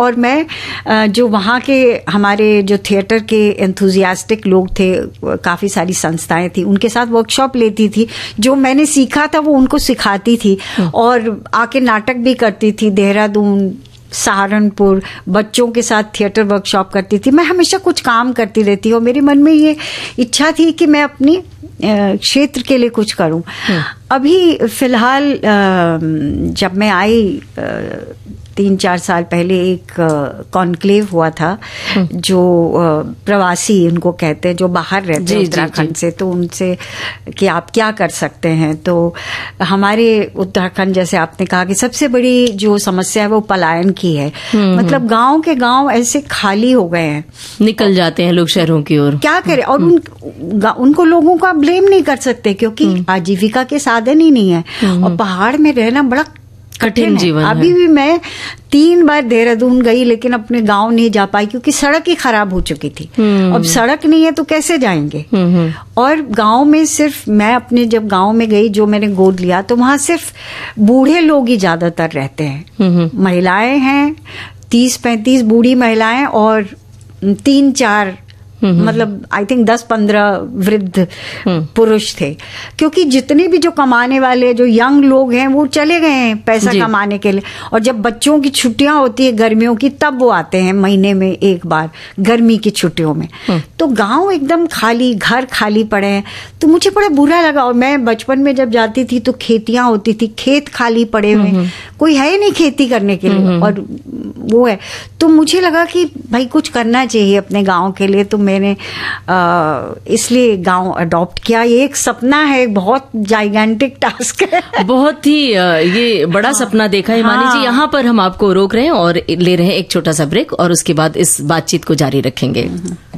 और मैं जो वहाँ के हमारे जो थिएटर के एंथुजियास्टिक लोग थे, काफ़ी सारी संस्थाएं थी, उनके साथ वर्कशॉप लेती थी। जो मैंने सीखा था वो उनको सिखाती थी और आके नाटक भी करती थी। देहरादून, सहारनपुर बच्चों के साथ थिएटर वर्कशॉप करती थी। मैं हमेशा कुछ काम करती रहती हूँ। मेरे मन में ये इच्छा थी कि मैं अपनी क्षेत्र के लिए कुछ करूं। अभी फिलहाल जब मैं आई 3-4 साल पहले एक कॉन्क्लेव हुआ था, जो प्रवासी उनको कहते हैं, जो बाहर रहते हैं उत्तराखंड से, तो उनसे कि आप क्या कर सकते हैं। तो हमारे उत्तराखंड, जैसे आपने कहा कि सबसे बड़ी जो समस्या है वो पलायन की है। मतलब गांव के गांव ऐसे खाली हो गए हैं, निकल जाते हैं लोग शहरों की ओर। क्या करें, और उनको लोगों का ब्लेम नहीं कर सकते क्योंकि आजीविका के साधन ही नहीं है और पहाड़ में रहना बड़ा कठिन जीवन है। अभी भी मैं 3 बार देहरादून गई लेकिन अपने गांव नहीं जा पाई क्योंकि सड़क ही खराब हो चुकी थी। अब सड़क नहीं है तो कैसे जाएंगे। और गांव में सिर्फ मैं अपने जब गांव में गई, जो मैंने गोद लिया, तो वहां सिर्फ बूढ़े लोग ही ज्यादातर रहते हैं। महिलाएं हैं 30-35 बूढ़ी महिलाएं और 3-4 मतलब आई थिंक 10-15 वृद्ध पुरुष थे, क्योंकि जितने भी जो कमाने वाले जो यंग लोग हैं वो चले गए हैं पैसा कमाने के लिए। और जब बच्चों की छुट्टियां होती है गर्मियों की, तब वो आते हैं महीने में एक बार गर्मी की छुट्टियों में। तो गांव एकदम खाली, घर खाली पड़े हैं। तो मुझे बड़ा बुरा लगा। और मैं बचपन में जब जाती थी तो खेतियां होती थी, खेत खाली पड़े हुए, कोई है नहीं खेती करने के लिए, और वो है। तो मुझे लगा कि भाई कुछ करना चाहिए अपने गांव के लिए। तो मैंने इसलिए गांव अडॉप्ट किया। ये एक सपना है, बहुत जाइगेंटिक टास्क है। बहुत ही ये बड़ा सपना देखा है हिमानी जी। यहाँ पर हम आपको रोक रहे हैं और ले रहे हैं एक छोटा सा ब्रेक, और उसके बाद इस बातचीत को जारी रखेंगे।